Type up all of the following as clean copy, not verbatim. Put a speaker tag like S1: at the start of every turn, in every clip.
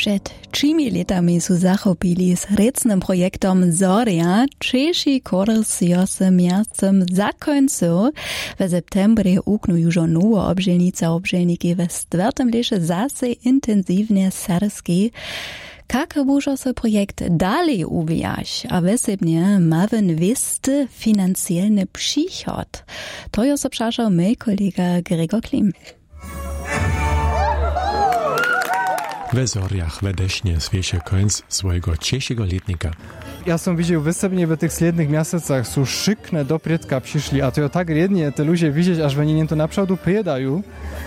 S1: Przed 3 latami su zachopili z recnym projektom Zorja. Czesi kurs jo se miastem zakończył. W septembrie uknu już nowa obżelnica obżelniki w czwartym lesie zase intensywnie serski. Jak może se projekt dalej uwijać, a wesebnie mawen wysty finansjalny przychod? To jo se przaszał mój kolega Gregor Klim.
S2: W Zorjach wedeśnie zwiesie końc swojego ciesiego letnika.
S3: Ja som widział wysebnie w tych slednych miastach są szykne do Prietka przyszli, a to jo tak rednie te ludzie widzieć, aż oni to naprzód przyjedają.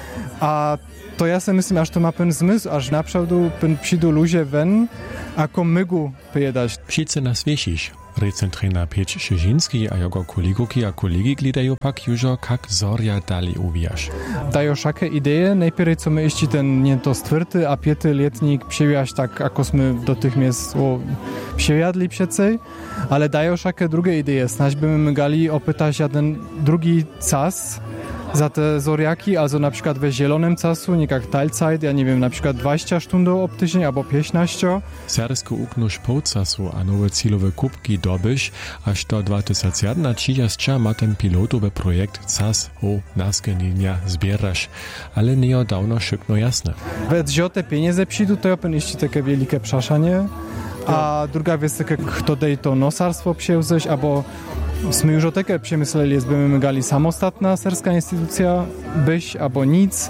S3: A to ja sobie myślę, aż to ma pen zmysł, aż naprzód przyjdą ludzie wen, ako mygu przyjedać.
S2: Wszyscy nas wiesisz. Recentrena Pieć Szyżinski a jego kolegoki a kolegi glidają pak jużo, jak Zorja dalej uwijasz.
S3: Dają szakie idee, najpierw co my jeszcze ten nie to stwierty, a piety letnik przyjechać tak, jakosmy do tych miejsc przyjadli przecej, ale dają szakie drugie idee. Snaś by my gali opytać jeden drugi czas za te Zorjaki, also na przykład we zielonym czasu, nie jak Teilzeit, ja nie wiem, na przykład 20 stundów ob tydzień albo 15.
S2: Sersku uknusz po czasu a nowe celowe kubki dobysz, aż do 2030 ma ten pilotowy projekt czas o nasgenienia zbierasz, ale nie dawno szybko jasne.
S3: Że te pieniądze przyjdą, to jest jeszcze takie wielkie przeszanie, a druga jest takie, kto dej to nosarstwo przewzeć, albo my już o takie przemyśleli, byśmy gali samostatna serska instytucja, byś albo nic.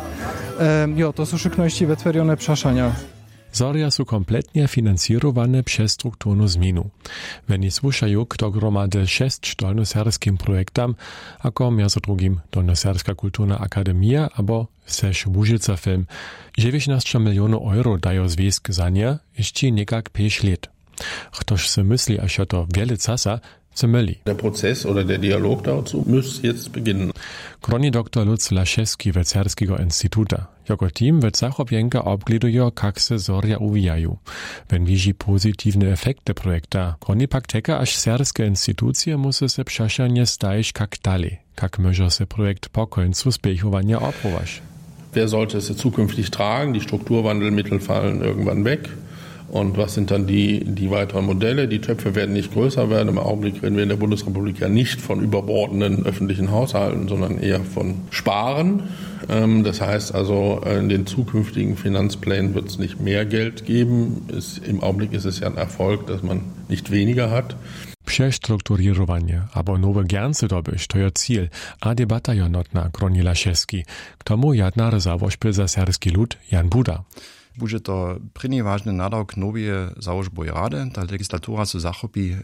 S3: To są szykności wytworione przeszania.
S2: Zorja są kompletnie finansowane przez strukturną zmianę. Wenn słuchają, kto gromady 6 dolnoserskim projektam, jako między drugim Dolnoserska Kulturna Akademia albo Seš Łużyca Film, 19 milionów euro dają związk za nie, jeszcze niekak 5 lat. Ktoś se myśli, aż to wiele czasa,
S4: Der Prozess oder der Dialog dazu muss jetzt beginnen.
S2: Kroni dr Lutz Laszewski w Cerskiego Instytuta. Jako team w Zachopjenka obglidują, jak se Zorja uwijają. Wenn widzi pozytywne efekty projekta, kroni pak czeka, aż serskie instytucje muszą se przeszanie stajeć jak dalej, jak może se projekt po końcu spiechowania oproważ.
S4: Wer sollte es zukünftig tragen? Die Strukturwandelmittel fallen irgendwann weg. Und was sind dann die weiteren Modelle? Die Töpfe werden nicht größer werden. Im Augenblick reden wir in der Bundesrepublik ja nicht von überbordenden öffentlichen Haushalten, sondern eher von Sparen. Das heißt also, in den zukünftigen Finanzplänen wird es nicht mehr Geld geben. Im Augenblick ist es ja ein Erfolg, dass man nicht weniger hat.
S2: Przestrukturowanie, albo nowe gernce dobyć, to jest cel, a debata je notna, kroni Laszewski. K tomu jadnar zawoźby za serski lud Jan Buda.
S5: Bude to první vážny nadawk novie załožboj rady. Ta legislatura se zachopi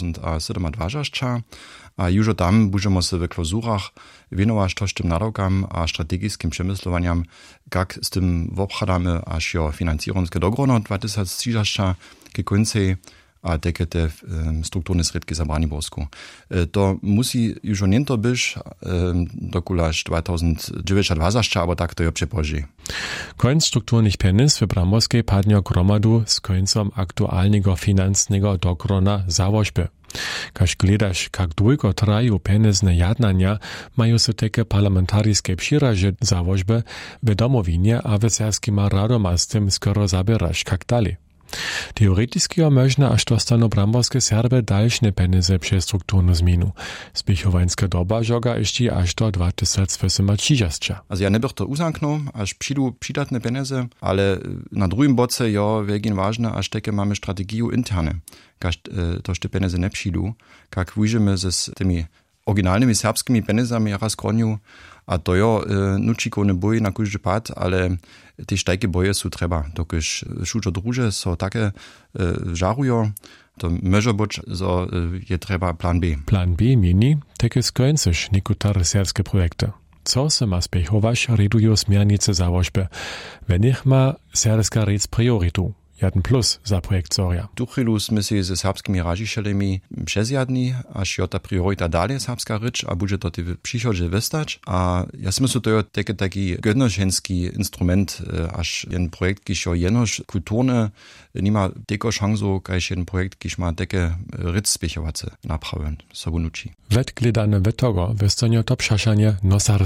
S5: 2027 a już tam budeme se w klauzurach wienować tym nadawkam a strategiskim przemysłowaniam, jak z tym obchadamy, aż jo finansierungskie dogrono 2030 ke końcu a takie te strukturne środki zabrani Borsku. To musi już nie to być dokulaż 2029, aber tak to jo przepoży.
S2: Końc strukturnych pieniędzy w Bramborskiej padnie gromadu z końcem aktualnego finansnego dogrona zawoźby. Kaž gledaš, jak długo trwają pieniężne jadnania, mają se takie parlamentarskie przyraże zawoźby w domowinie, a w serskim radom z tym skoro zabierasz, jak dalej. Teoreticky można, aż dostanu bramborskie Serby dalsze pieniądze przez strukturną zmianę. Spiechowańska doba żoga jeszcze aż do 2030.
S5: Also ja nie bych to uzamknął, aż przyjdą przydatne pieniądze, ale na drugim boce ja wielkie ważne, aż takie mamy strategię interne. Każ to te pieniądze nie przyjdą, jak wyjdziemy z tymi oryginalnymi serbskimi pieniądzami raz kroniu, a to jo nučiko ne boj na każdy pad, ale też takie boje są trzeba. Dokiż šučo druže so takie żarują, to może być, że je trzeba plan B.
S2: Plan B mieni, takie skończysz niektóre serbskie projekty. Co se ma spiechować, redują smernice zawoźby. Wenn ich ma serska rec prioritu. Jeden plus za projekt Zorja.
S5: Tu chwilu sme si ze serbskimi ražišelemi přezjadni, až jo ta priorita dalje serbska rič, a bude to ty přichodže vystać. A ja si myslím, to je taki gödnoženski instrument, až jen projekt, kiž jo jenož kulturne, nima teko šansu, kajž jen projekt, kiž ma teke ric spěchovace napraven, sobu nuči.
S2: Wet gledane wetogo, wystonio to przeszanie nosarstwa.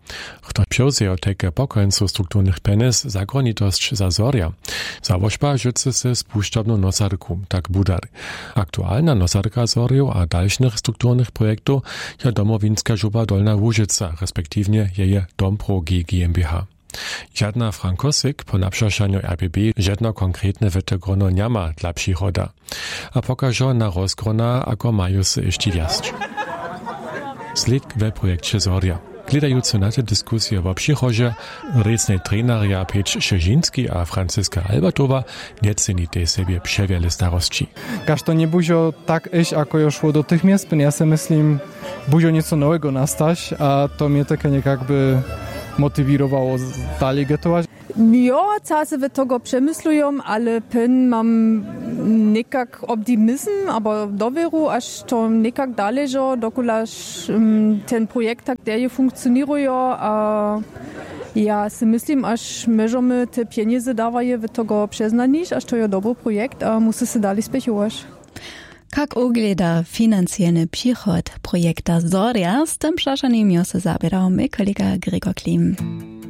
S2: Kto przewzęł takie po końcu strukturnych penis zakonitość za Zoria. Zawożba życzy se spuszczabną nosarku, tak budar. Aktualna nosarka Zoriu a dalszych strukturnych projektów je domowinska żuba Dolna Łużyca, respektywnie jeje Domprogi GmbH. Żadna Frankosik po naprzeszaniu RBB żadno konkretne wytegrono nie ma dla przychoda. A pokażą na rozgrona, ako mają się jeszcze wiast. Sled w projekcie Zoria. Gledając na te dyskusje w przychodzie, recnej treneria Piotr Szerzyński a Franciska Albatowa nie ceni tej sobie przewiele starości.
S3: Każ to nie buzio tak iść, ako już szło dotychmiast, ja sobie myślim, buzio nieco nowego nastać, a to mnie takie jakby motywirowało dalej gotować.
S6: Ja, case we tego przemyslują, ale pen mam nekak optymizm, aber doveru, aż to nekak dalej, dokulaż ten projekt tak dalej funkcjonuje, a ja si myslím, až môžeme te pieniądze dávajú v toho přeznaniť, až to je dobrý projekt a musí se dalej spěchovat.
S1: Jak ugleda finansijny przychod projekta Zoria, z tym przeżaniem się zabierał mój kolega Gregor Klim.